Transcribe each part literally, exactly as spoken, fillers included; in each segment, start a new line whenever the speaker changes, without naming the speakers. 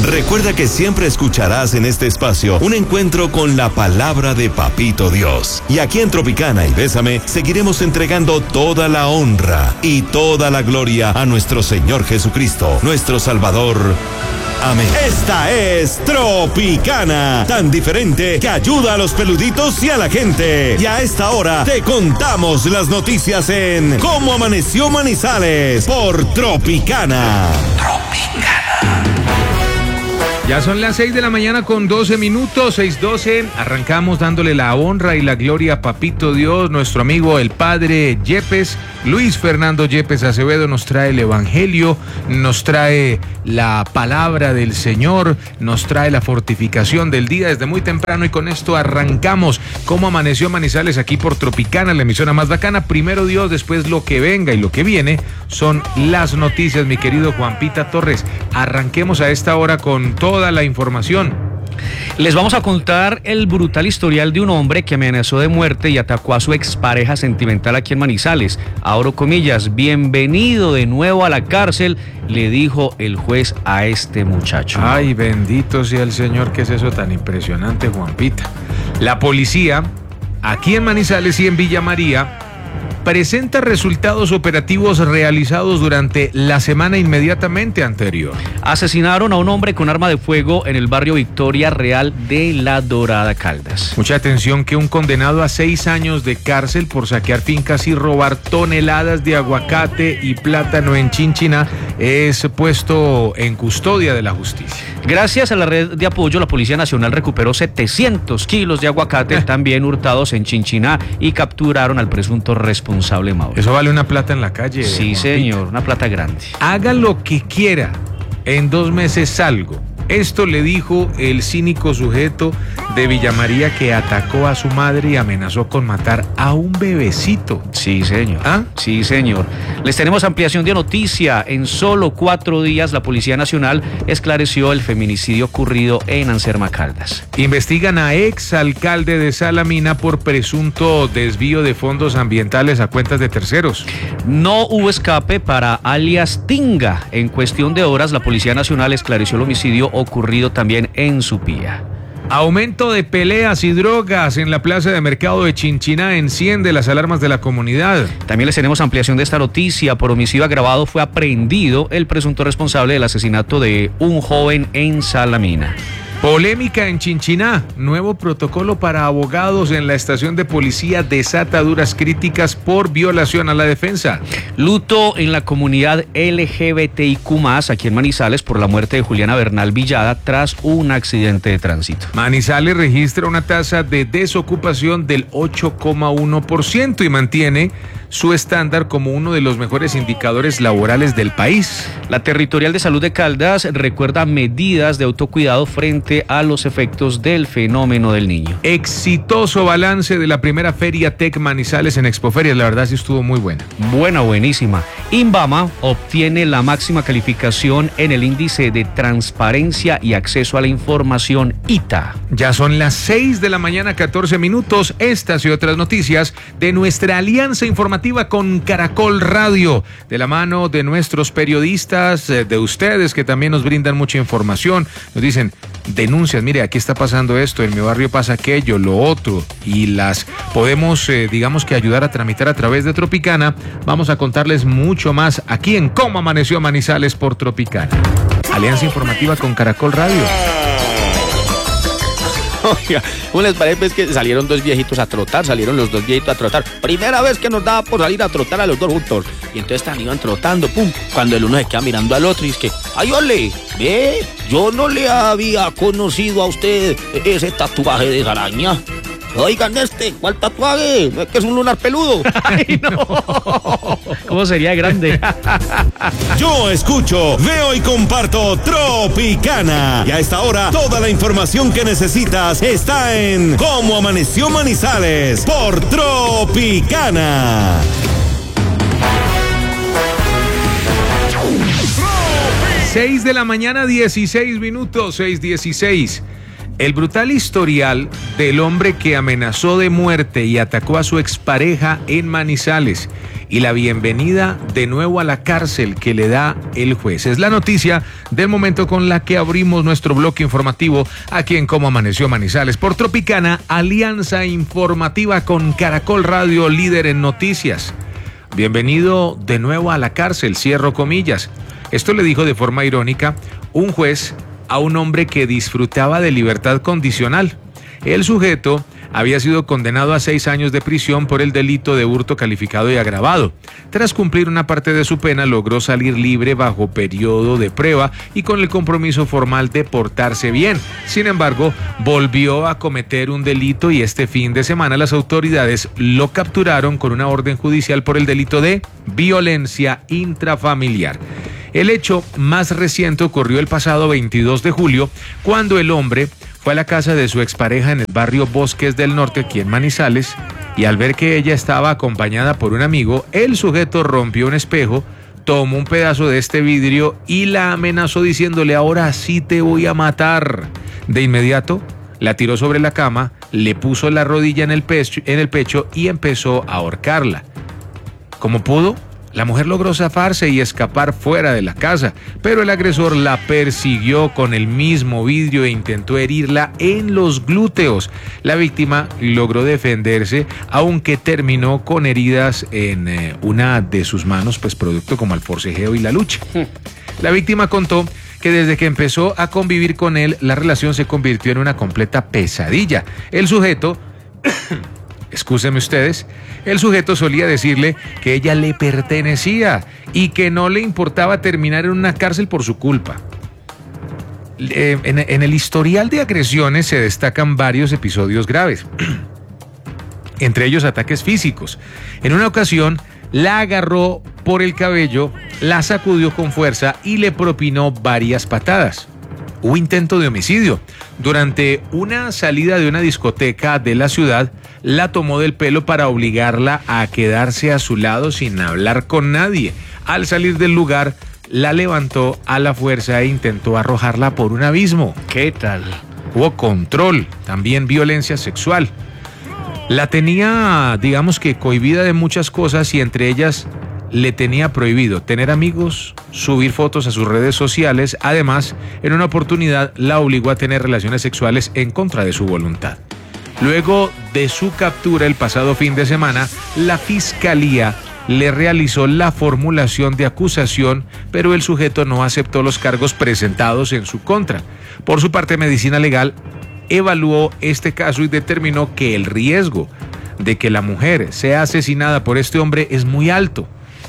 Recuerda que siempre escucharás en este espacio un encuentro con la palabra de Papito Dios. Y aquí en Tropicana y Bésame seguiremos entregando toda la honra y toda la gloria a nuestro Señor Jesucristo, nuestro Salvador. Amén. Esta es Tropicana, tan diferente que ayuda a los peluditos y a la gente. Y a esta hora te contamos las noticias en Cómo Amaneció Manizales por Tropicana. Tropicana.
Ya son las seis de la mañana con doce minutos, seis doce. Arrancamos dándole la honra y la gloria a Papito Dios, nuestro amigo el Padre Yepes. Luis Fernando Yepes Acevedo nos trae el Evangelio, nos trae la palabra del Señor, nos trae la fortificación del día desde muy temprano, y con esto arrancamos Cómo Amaneció Manizales aquí por Tropicana, la emisora más bacana. Primero Dios, después lo que venga, y lo que viene son las noticias, mi querido Juanpita Torres. Arranquemos a esta hora con toda la información.
Les vamos a contar el brutal historial de un hombre que amenazó de muerte y atacó a su expareja sentimental aquí en Manizales. Abro comillas, bienvenido de nuevo a la cárcel, le dijo el juez a este muchacho.
Ay, bendito sea el Señor, ¿qué es eso tan impresionante, Juanpita? La policía, aquí en Manizales y en Villa María, presenta resultados operativos realizados durante la semana inmediatamente anterior.
Asesinaron a un hombre con arma de fuego en el barrio Victoria Real de La Dorada, Caldas.
Mucha atención, que un condenado a seis años de cárcel por saquear fincas y robar toneladas de aguacate y plátano en Chinchiná es puesto en custodia de la justicia.
Gracias a la red de apoyo, la Policía Nacional recuperó setecientos kilos de aguacate eh. también hurtados en Chinchiná y capturaron al presunto responsable Mauro.
Eso vale una plata en la calle.
Sí, Juanpita. Señor, una plata grande.
Haga lo que quiera, en dos meses salgo. Esto le dijo el cínico sujeto de Villa María que atacó a su madre y amenazó con matar a un bebecito.
Sí, señor.
¿Ah?
Sí, señor. Les tenemos ampliación de noticia. En solo cuatro días, la Policía Nacional esclareció el feminicidio ocurrido en Anserma, Caldas.
Investigan a ex alcalde de Salamina por presunto desvío de fondos ambientales a cuentas de terceros.
No hubo escape para alias Tinga. En cuestión de horas, la Policía Nacional esclareció el homicidio ocurrido también en Supía.
Aumento de peleas y drogas en la plaza de mercado de Chinchiná enciende las alarmas de la comunidad.
También les tenemos ampliación de esta noticia. Por homicidio agravado fue aprehendido el presunto responsable del asesinato de un joven en Salamina.
Polémica en Chinchiná. Nuevo protocolo para abogados en la estación de policía desata duras críticas por violación a la defensa.
Luto en la comunidad L G B T I Q más, aquí en Manizales, por la muerte de Juliana Bernal Villada tras un accidente de tránsito.
Manizales registra una tasa de desocupación del ocho coma uno por ciento y mantiene su estándar como uno de los mejores indicadores laborales del país.
La Territorial de Salud de Caldas recuerda medidas de autocuidado frente a los efectos del fenómeno del niño.
Exitoso balance de la primera Feria Tech Manizales en Expoferias, la verdad sí estuvo muy buena.
Buena, buenísima. Inbama obtiene la máxima calificación en el índice de transparencia y acceso a la información I T A.
Ya son las seis de la mañana, catorce minutos. Estas y otras noticias de nuestra alianza informativa con Caracol Radio, de la mano de nuestros periodistas, de ustedes que también nos brindan mucha información. Nos dicen denuncias, mire, aquí está pasando esto, en mi barrio pasa aquello, lo otro, y las podemos, eh, digamos que ayudar a tramitar a través de Tropicana. Vamos a contarles mucho más aquí en Cómo Amaneció Manizales por Tropicana. Alianza informativa con Caracol Radio.
Oiga, ¿cómo les parece pues, que salieron dos viejitos a trotar? Salieron los dos viejitos a trotar. Primera vez que nos daba por salir a trotar a los dos juntos. Y entonces están, iban trotando, pum. Cuando el uno se queda mirando al otro y es que, ¡ay, ole! ¿Ve? Yo no le había conocido a usted ese tatuaje de araña. Oigan este, ¿cuál tatuaje? ¿No es que es un lunar peludo?
¡Ay, no! ¿Cómo sería grande?
Yo escucho, veo y comparto Tropicana. Y a esta hora, toda la información que necesitas está en Cómo Amaneció Manizales por Tropicana.
seis de la mañana, dieciséis minutos, seis dieciséis. El brutal historial del hombre que amenazó de muerte y atacó a su expareja en Manizales y la bienvenida de nuevo a la cárcel que le da el juez. Es la noticia del momento con la que abrimos nuestro bloque informativo aquí en Cómo Amaneció Manizales por Tropicana, alianza informativa con Caracol Radio, líder en noticias. Bienvenido de nuevo a la cárcel, cierro comillas. Esto le dijo de forma irónica un juez a un hombre que disfrutaba de libertad condicional. El sujeto había sido condenado a seis años de prisión por el delito de hurto calificado y agravado. Tras cumplir una parte de su pena, logró salir libre bajo periodo de prueba y con el compromiso formal de portarse bien. Sin embargo, volvió a cometer un delito y este fin de semana las autoridades lo capturaron con una orden judicial por el delito de violencia intrafamiliar. El hecho más reciente ocurrió el pasado veintidós de julio, cuando el hombre fue a la casa de su expareja en el barrio Bosques del Norte, aquí en Manizales, y al ver que ella estaba acompañada por un amigo, el sujeto rompió un espejo, tomó un pedazo de este vidrio y la amenazó diciéndole: ahora sí te voy a matar. De inmediato, la tiró sobre la cama, le puso la rodilla en el pecho, en el pecho y empezó a ahorcarla. Como pudo, la mujer logró zafarse y escapar fuera de la casa, pero el agresor la persiguió con el mismo vidrio e intentó herirla en los glúteos. La víctima logró defenderse, aunque terminó con heridas en eh, una de sus manos, pues producto como al forcejeo y la lucha. La víctima contó que desde que empezó a convivir con él, la relación se convirtió en una completa pesadilla. El sujeto... Excúsenme ustedes, el sujeto solía decirle que ella le pertenecía y que no le importaba terminar en una cárcel por su culpa. Eh, en, en el historial de agresiones se destacan varios episodios graves, entre ellos ataques físicos. En una ocasión la agarró por el cabello, la sacudió con fuerza y le propinó varias patadas. Hubo intento de homicidio. Durante una salida de una discoteca de la ciudad, la tomó del pelo para obligarla a quedarse a su lado sin hablar con nadie. Al salir del lugar, la levantó a la fuerza e intentó arrojarla por un abismo.
¿Qué tal?
Hubo control, también violencia sexual. La tenía, digamos que cohibida de muchas cosas y entre ellas le tenía prohibido tener amigos, subir fotos a sus redes sociales. Además, en una oportunidad la obligó a tener relaciones sexuales en contra de su voluntad. Luego de su captura el pasado fin de semana, la fiscalía le realizó la formulación de acusación, pero el sujeto no aceptó los cargos presentados en su contra. Por su parte, Medicina Legal evaluó este caso y determinó que el riesgo de que la mujer sea asesinada por este hombre es muy alto.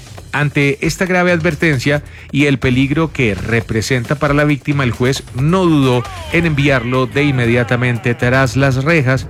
Ante esta grave advertencia y el peligro que representa para la víctima, el juez no dudó en enviarlo de inmediatamente tras las rejas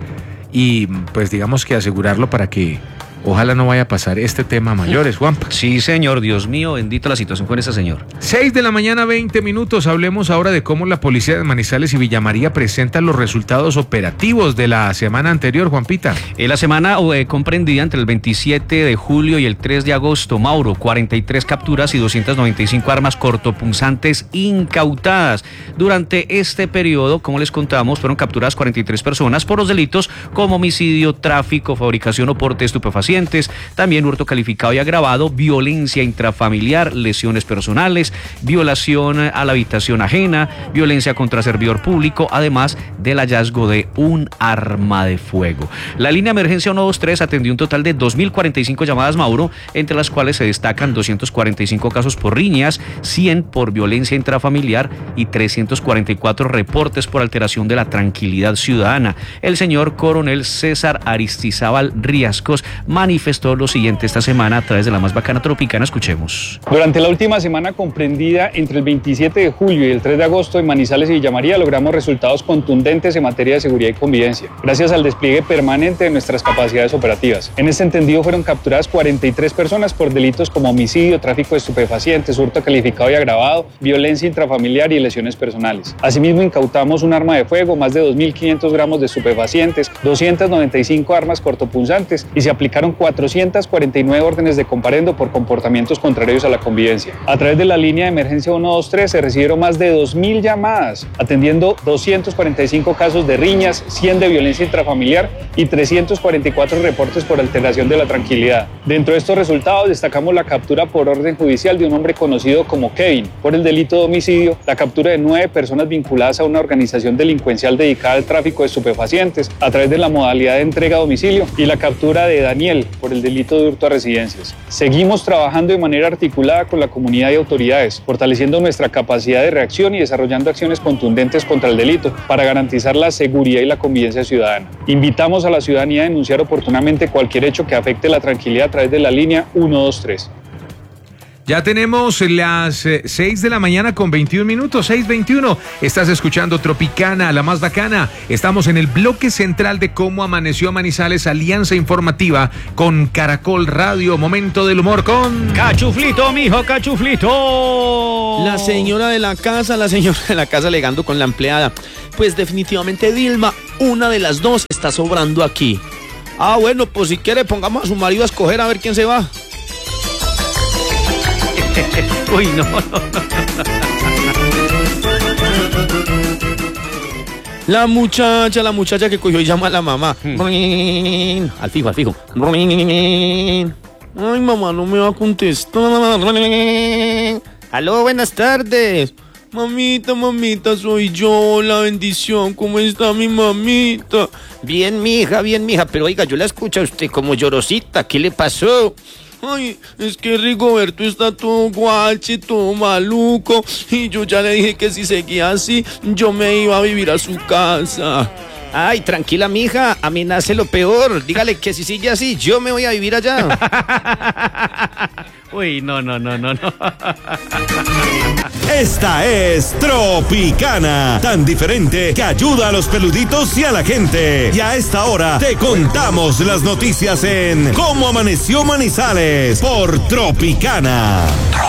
y pues digamos que asegurarlo para que ojalá no vaya a pasar este tema a mayores, Juanpa.
Sí, señor, Dios mío, bendito la situación con ese señor.
seis de la mañana, veinte minutos. Hablemos ahora de cómo la policía de Manizales y Villa María presentan los resultados operativos de la semana anterior, Juanpita.
En la semana eh, comprendida entre el veintisiete de julio y el tres de agosto, Mauro, cuarenta y tres capturas y doscientas noventa y cinco armas cortopunzantes incautadas. Durante este periodo, como les contamos, fueron capturadas cuarenta y tres personas por los delitos como homicidio, tráfico, fabricación o porte de estupefacientes, también hurto calificado y agravado, violencia intrafamiliar, lesiones personales, violación a la habitación ajena, violencia contra servidor público, además del hallazgo de un arma de fuego. La línea emergencia uno dos tres atendió un total de dos mil cuarenta y cinco llamadas, Mauro, entre las cuales se destacan doscientos cuarenta y cinco casos por riñas, cien por violencia intrafamiliar y trescientos cuarenta y cuatro reportes por alteración de la tranquilidad ciudadana. El señor coronel César Aristizábal Riascos manifestó lo siguiente esta semana a través de la más bacana Tropicana. Escuchemos.
Durante la última semana comprendida entre el veintisiete de julio y el tres de agosto en Manizales y Villa María logramos resultados contundentes en materia de seguridad y convivencia, gracias al despliegue permanente de nuestras capacidades operativas. En este entendido fueron capturadas cuarenta y tres personas por delitos como homicidio, tráfico de estupefacientes, hurto calificado y agravado, violencia intrafamiliar y lesiones personales. Asimismo, incautamos un arma de fuego, más de dos mil quinientos gramos de estupefacientes, doscientas noventa y cinco armas cortopunzantes y se aplicaron emitieron cuatrocientas cuarenta y nueve órdenes de comparendo por comportamientos contrarios a la convivencia. A través de la línea de emergencia ciento veintitrés se recibieron más de dos mil llamadas, atendiendo doscientos cuarenta y cinco casos de riñas, cien de violencia intrafamiliar y trescientos cuarenta y cuatro reportes por alteración de la tranquilidad. Dentro de estos resultados destacamos la captura por orden judicial de un hombre conocido como Kevin por el delito de homicidio, la captura de nueve personas vinculadas a una organización delincuencial dedicada al tráfico de estupefacientes a través de la modalidad de entrega a domicilio y la captura de Daniel por el delito de hurto a residencias. Seguimos trabajando de manera articulada con la comunidad y autoridades, fortaleciendo nuestra capacidad de reacción y desarrollando acciones contundentes contra el delito para garantizar la seguridad y la convivencia ciudadana. Invitamos a la ciudadanía a denunciar oportunamente cualquier hecho que afecte la tranquilidad a través de la línea ciento veintitrés.
Ya tenemos las eh, seis de la mañana con veintiún minutos, seis veintiuno. Estás escuchando Tropicana, la más bacana. Estamos en el bloque central de Cómo Amaneció Manizales, alianza informativa con Caracol Radio. Momento del humor con...
Cachuflito, mijo, cachuflito.
La señora de la casa, la señora de la casa alegando con la empleada. Pues definitivamente Dilma, una de las dos está sobrando aquí. Ah, bueno, pues si quiere pongamos a su marido a escoger a ver quién se va.
Uy, no, no, no.
La muchacha, la muchacha que cogió y llama a la mamá. Hmm. Al fijo, al fijo. Ay, mamá, no me va a contestar. Aló, buenas tardes. Mamita, mamita, soy yo, la bendición. ¿Cómo está mi mamita? Bien, mija, bien, mija. Pero oiga, yo la escucho a usted como llorosita. ¿Qué le pasó? Ay, es que Rigoberto está todo guache, todo maluco. Y yo ya le dije que si seguía así, yo me iba a vivir a su casa. Ay, tranquila, mija, a mí nace lo peor. Dígale que si sigue así, yo me voy a vivir allá.
Uy, no, no, no, no, no.
Esta es Tropicana, tan diferente que ayuda a los peluditos y a la gente. Y a esta hora te contamos las noticias en Cómo Amaneció Manizales por Tropicana.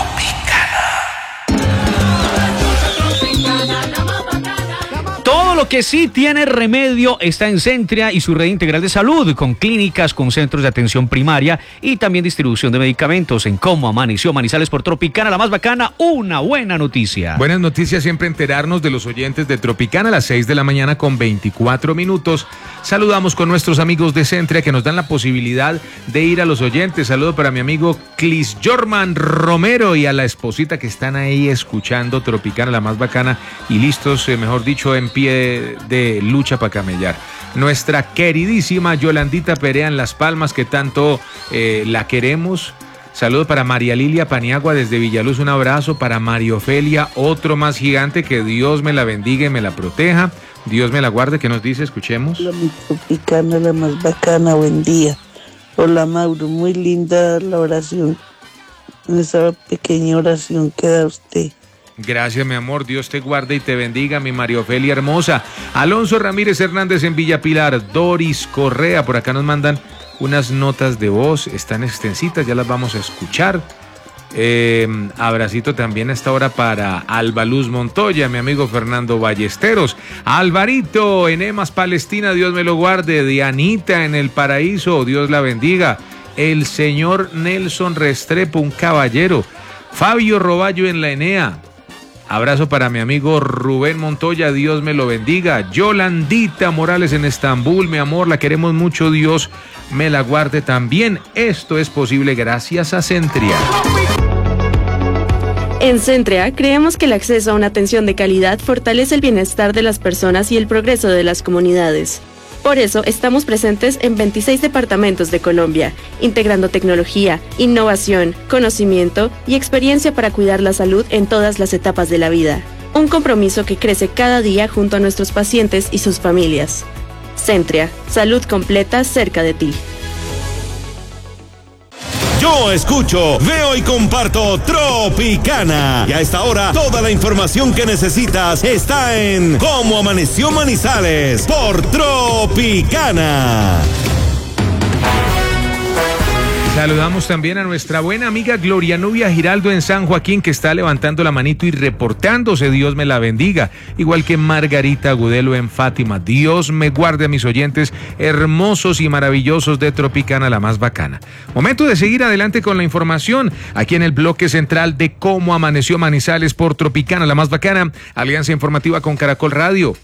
Todo lo que sí tiene remedio está en Centria y su red integral de salud, con clínicas, con centros de atención primaria y también distribución de medicamentos. En Cómo Amaneció Manizales por Tropicana, la más bacana, una buena noticia.
Buenas noticias, siempre enterarnos de los oyentes de Tropicana a las seis de la mañana con veinticuatro minutos. Saludamos con nuestros amigos de Centria que nos dan la posibilidad de ir a los oyentes. Saludo para mi amigo Clis Jorman Romero y a la esposita que están ahí escuchando Tropicana, la más bacana, y listos, eh, mejor dicho, en pie de, de lucha para camellar. Nuestra queridísima Yolandita Perea en Las Palmas, que tanto eh, la queremos. Saludo para María Lilia Paniagua desde Villaluz, un abrazo para María Ofelia, otro más gigante, que Dios me la bendiga y me la proteja, Dios me la guarde. ¿Qué nos dice? Escuchemos.
Hola, mi Tropicana, la más bacana, buen día. Hola, Mauro, muy linda la oración, en esa pequeña oración que da usted.
Gracias, mi amor, Dios te guarde y te bendiga, mi María Ofelia hermosa. Alonso Ramírez Hernández en Villa Pilar, Doris Correa, por acá nos mandan unas notas de voz, están extensitas, ya las vamos a escuchar. Eh, abracito también a esta hora para Alba Luz Montoya, mi amigo Fernando Ballesteros, Alvarito en Emas Palestina, Dios me lo guarde, Dianita en El Paraíso, Dios la bendiga, el señor Nelson Restrepo, un caballero, Fabio Roballo en la Enea. Abrazo para mi amigo Rubén Montoya, Dios me lo bendiga. Yolandita Morales en Estambul, mi amor, la queremos mucho, Dios me la guarde también. Esto es posible gracias a Centria.
En Centria creemos que el acceso a una atención de calidad fortalece el bienestar de las personas y el progreso de las comunidades. Por eso estamos presentes en veintiséis departamentos de Colombia, integrando tecnología, innovación, conocimiento y experiencia para cuidar la salud en todas las etapas de la vida. Un compromiso que crece cada día junto a nuestros pacientes y sus familias. Centria, salud completa cerca de ti.
Yo escucho, veo y comparto Tropicana. Y a esta hora, toda la información que necesitas está en Cómo Amaneció Manizales por Tropicana.
Saludamos también a nuestra buena amiga Gloria Nubia Giraldo en San Joaquín, que está levantando la manito y reportándose. Dios me la bendiga. Igual que Margarita Agudelo en Fátima. Dios me guarde a mis oyentes hermosos y maravillosos de Tropicana, la más bacana. Momento de seguir adelante con la información. Aquí en el bloque central de cómo amaneció Manizales por Tropicana, la más bacana. Alianza informativa con Caracol Radio.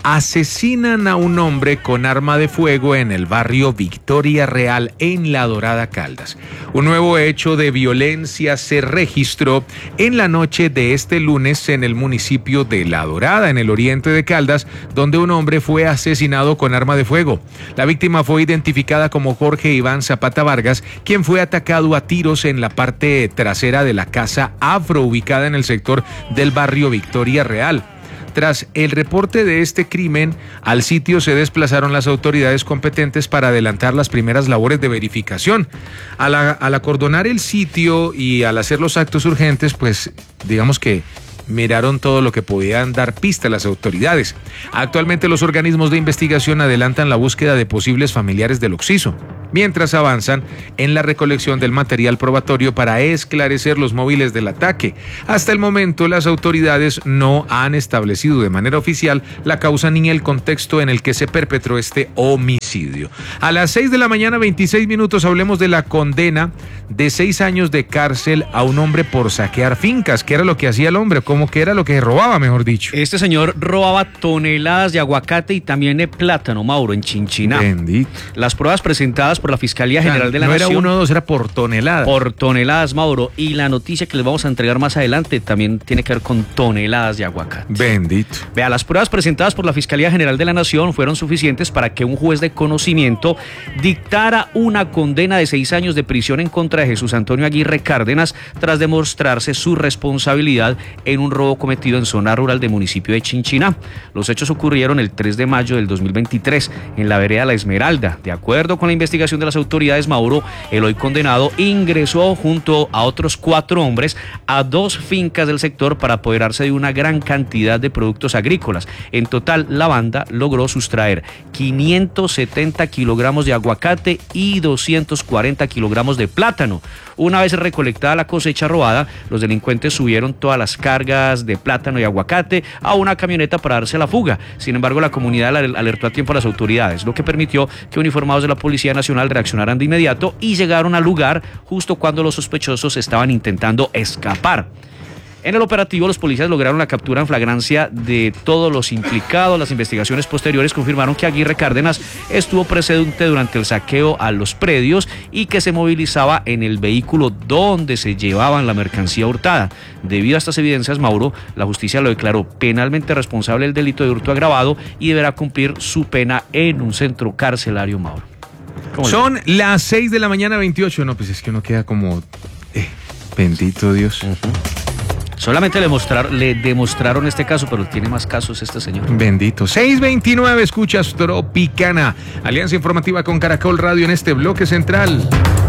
Asesinan a un hombre con arma de fuego en el barrio Victoria Real, en La Dorada, Caldas. Un nuevo hecho de violencia se registró en la noche de este lunes en el municipio de La Dorada, en el oriente de Caldas, donde un hombre fue asesinado con arma de fuego. La víctima fue identificada como Jorge Iván Zapata Vargas, quien fue atacado a tiros en la parte trasera de la casa Afro, ubicada en el sector del barrio Victoria Real. Tras el reporte de este crimen, al sitio se desplazaron las autoridades competentes para adelantar las primeras labores de verificación. Al, al acordonar el sitio y al hacer los actos urgentes, pues digamos que miraron todo lo que podían dar pista a las autoridades. Actualmente los organismos de investigación adelantan la búsqueda de posibles familiares del occiso, mientras avanzan en la recolección del material probatorio para esclarecer los móviles del ataque. Hasta el momento, las autoridades no han establecido de manera oficial la causa ni el contexto en el que se perpetró este homicidio. A las seis de la mañana, veintiséis minutos, hablemos de la condena de seis años de cárcel a un hombre por saquear fincas. ¿Qué era lo que hacía el hombre? ¿Cómo que era lo que robaba, mejor dicho?
Este señor robaba toneladas de aguacate y también de plátano, Mauro, en Chinchiná.
Bendito.
Las pruebas presentadas por la Fiscalía General
o sea,
de la
no
Nación.
No era uno o dos, era por toneladas.
Por toneladas, Mauro. Y la noticia que les vamos a entregar más adelante también tiene que ver con toneladas de aguacate.
Bendito.
Vea, las pruebas presentadas por la Fiscalía General de la Nación fueron suficientes para que un juez de conocimiento dictara una condena de seis años de prisión en contra de Jesús Antonio Aguirre Cárdenas tras demostrarse su responsabilidad en un robo cometido en zona rural del municipio de Chinchiná. Los hechos ocurrieron el tres de mayo del dos mil veintitrés en la vereda La Esmeralda. De acuerdo con la investigación de las autoridades, Mauro, el hoy condenado ingresó junto a otros cuatro hombres a dos fincas del sector para apoderarse de una gran cantidad de productos agrícolas. En total, la banda logró sustraer quinientos setenta kilogramos de aguacate y doscientos cuarenta kilogramos de plátano. Una vez recolectada la cosecha robada, los delincuentes subieron todas las cargas de plátano y aguacate a una camioneta para darse a la fuga. Sin embargo, la comunidad alertó a tiempo a las autoridades, lo que permitió que uniformados de la Policía Nacional reaccionaran de inmediato y llegaron al lugar justo cuando los sospechosos estaban intentando escapar. En el operativo, los policías lograron la captura en flagrancia de todos los implicados. Las investigaciones posteriores confirmaron que Aguirre Cárdenas estuvo presente durante el saqueo a los predios y que se movilizaba en el vehículo donde se llevaban la mercancía hurtada. Debido a estas evidencias, Mauro, la justicia lo declaró penalmente responsable del delito de hurto agravado y deberá cumplir su pena en un centro carcelario, Mauro.
Son las seis de la mañana, veintiocho. No, pues es que uno queda como... Eh, bendito Dios.
Uh-huh. Solamente le, mostrar, le demostraron este caso, pero tiene más casos este señor.
Bendito. seis veintinueve, escuchas Tropicana. Alianza informativa con Caracol Radio en este bloque central.